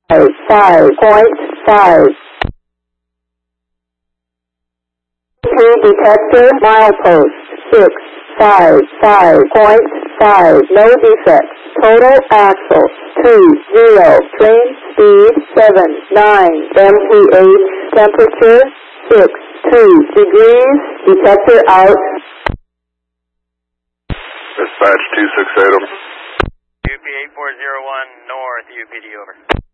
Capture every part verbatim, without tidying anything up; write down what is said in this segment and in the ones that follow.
five point five. Three detector milepost six five five point five. No defects. Total axle two zero. Train speed seven nine. M P H temperature six two degrees. Detector out. Dispatch two six eight over. U P eight four zero one north, U P D over.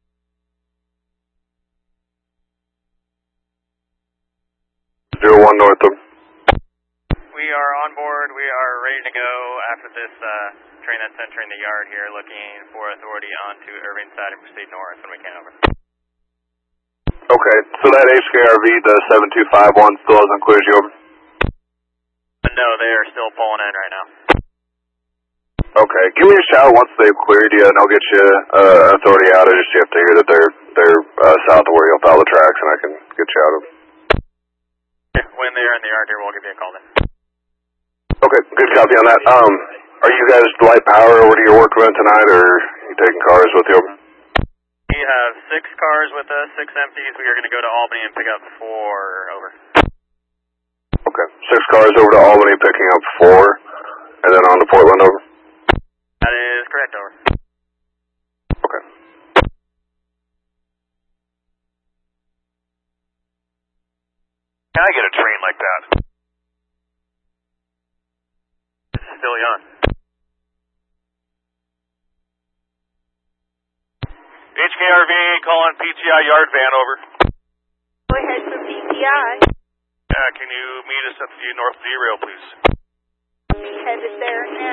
Zero one north over. We are on board. We are ready to go after this uh, train that's entering the yard here, looking for authority onto Irving side and proceed north when we can over. Okay, so that H K R V, the seven two five one, still hasn't cleared you over? No, they are still pulling in right now. Okay, give me a shout once they've cleared you, and I'll get you uh, authority out. I just have to hear that they're they're uh, south of where you'll follow the tracks, and I can get you out of them. When they're in the yard here, we'll give you a call then. Okay, good copy on that. Um, are you guys light power over to your work event tonight, or are you taking cars with you? We have six cars with us, six empties. We are going to go to Albany and pick up four over. Okay, six cars over to Albany, picking up four, and then on to Portland over? That is correct, over. Okay. Can I get a train like that? It's still young. H K R V calling P T I yard van over. Go ahead for P T I. Yeah, can you meet us at the North Z rail, please? Headed there now.